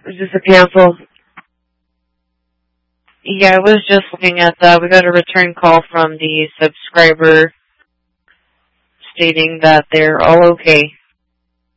Is this a cancel? Yeah, I was just looking at that. We got a return call from the subscriber stating that they're all okay.